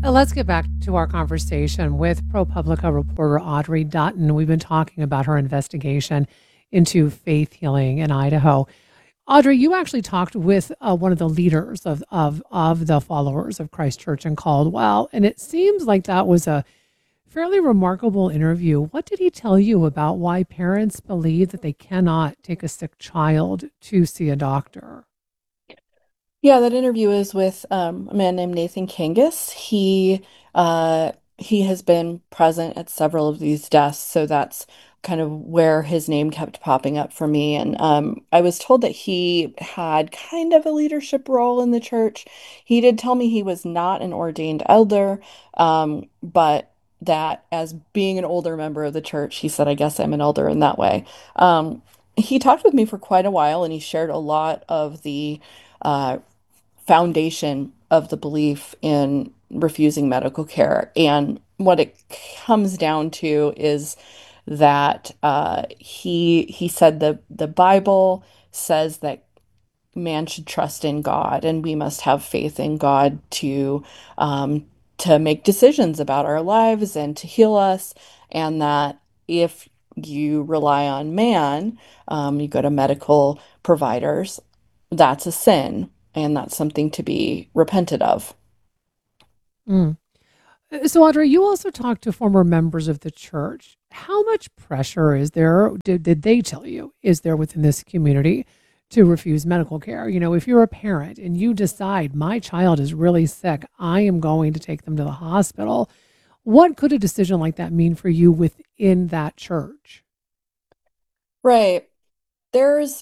Let's get back to our conversation with ProPublica reporter Audrey Dutton. We've been talking about her investigation into faith healing in Idaho. Audrey, you actually talked with one of the leaders of the followers of Christ Church in Caldwell, and it seems like that was a fairly remarkable interview. What did he tell you about why parents believe that they cannot take a sick child to see a doctor? Yeah, that interview is with a man named Nathan Kangas. He has been present at several of these deaths, so that's kind of where his name kept popping up for me. And I was told that he had kind of a leadership role in the church. He did tell me he was not an ordained elder, but that as being an older member of the church, he said, "I guess I'm an elder in that way." He talked with me for quite a while, and he shared a lot of the uh, foundation of the belief in refusing medical care. And what it comes down to is that he said the Bible says that man should trust in God, and we must have faith in God um, to make decisions about our lives and to heal us, and that if you rely on man, you go to medical providers, that's a sin, and that's something to be repented of. Mm. So, Audrey, you also talked to former members of the church. How much pressure is there? Did they tell you, is there within this community to refuse medical care? You know, if you're a parent and you decide my child is really sick, I am going to take them to the hospital. What could a decision like that mean for you within that church? Right. There's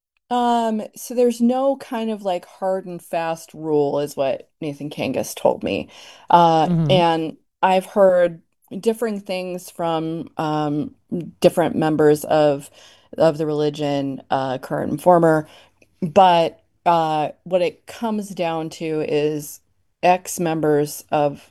so there's no kind of like hard and fast rule is what Nathan Kangas told me. Hmm. And I've heard differing things from different members of the religion, current and former, but what it comes down to is ex-members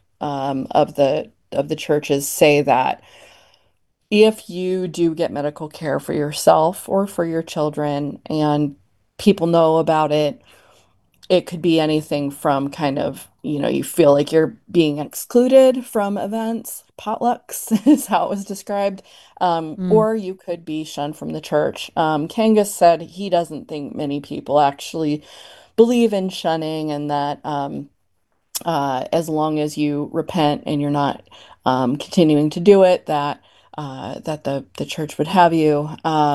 of the churches say that if you do get medical care for yourself or for your children and people know about it, it could be anything from kind of, you feel like you're being excluded from events, potlucks is how it was described, Mm. or you could be shunned from the church. Kangas said he doesn't think many people actually believe in shunning, and that as long as you repent and you're not continuing to do it, that the church would have you.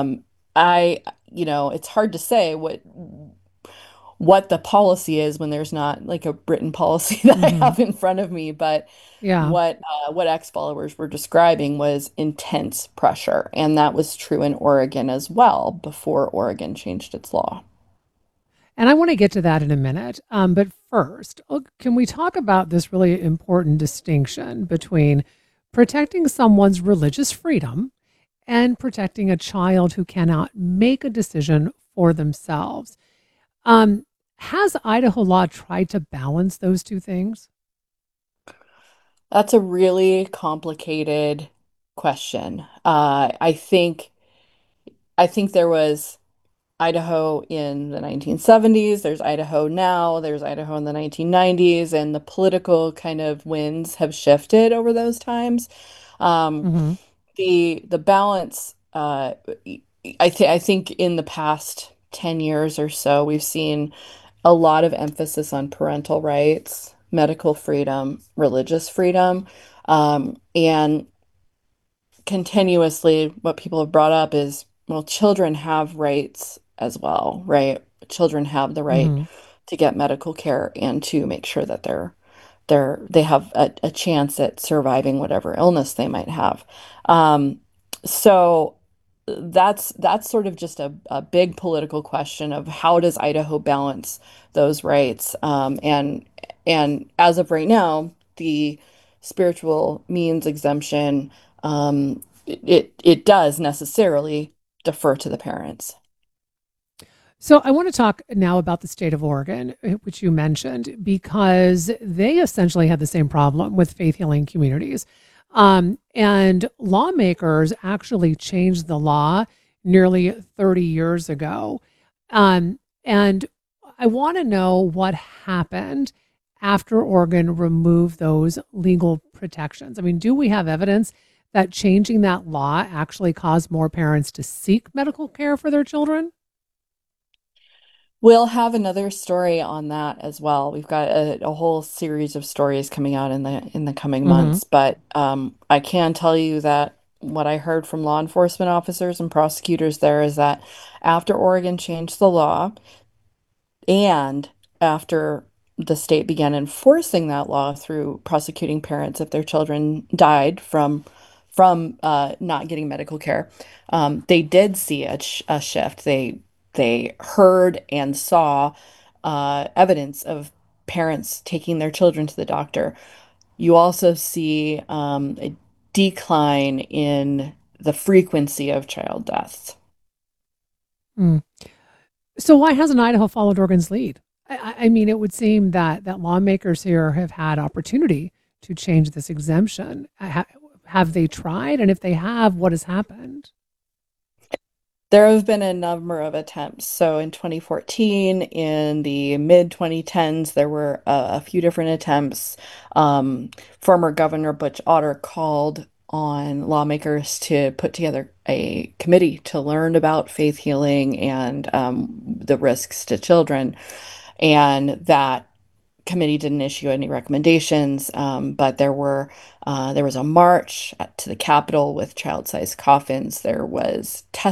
It's hard to say what the policy is when there's not like a written policy that I Hmm. have in front of me, but Yeah. what ex-followers were describing was intense pressure, and that was true in Oregon as well before Oregon changed its law. And I want to get to that in a minute. But first, can we talk about this really important distinction between protecting someone's religious freedom and protecting a child who cannot make a decision for themselves? Um, has Idaho law tried to balance those two things? That's a really complicated question. I think there was Idaho in the 1970s, there's Idaho now, there's Idaho in the 1990s, and the political kind of winds have shifted over those times. Um, Hmm. the balance, I think in the past 10 years or so, we've seen a lot of emphasis on parental rights, medical freedom, religious freedom, and continuously what people have brought up is, well, children have rights as well, right? Children have the right Hmm. to get medical care and to make sure that they have a chance at surviving whatever illness they might have. So that's sort of just a big political question of how does Idaho balance those rights? And as of right now, the spiritual means exemption, it does necessarily defer to the parents. So I want to talk now about the state of Oregon, which you mentioned, because they essentially had the same problem with faith healing communities. And lawmakers actually changed the law nearly 30 years ago. And I want to know what happened after Oregon removed those legal protections? I mean, do we have evidence that changing that law actually caused more parents to seek medical care for their children? We'll have another story on that as well. We've got a whole series of stories coming out in the coming Hmm. months, but I can tell you that what I heard from law enforcement officers and prosecutors there is that after Oregon changed the law, and after the state began enforcing that law through prosecuting parents if their children died from not getting medical care, they did see a shift. They heard and saw evidence of parents taking their children to the doctor. You also see a decline in the frequency of child deaths. Mm. So why hasn't Idaho followed Oregon's lead? I mean, it would seem that lawmakers here have had opportunity to change this exemption. Have they tried? And if they have, what has happened? There have been a number of attempts. So in 2014, in the mid 2010s, there were a few different attempts. Former Governor Butch Otter called on lawmakers to put together a committee to learn about faith healing and the risks to children. And that committee didn't issue any recommendations, but there was a march to the Capitol with child-sized coffins. There was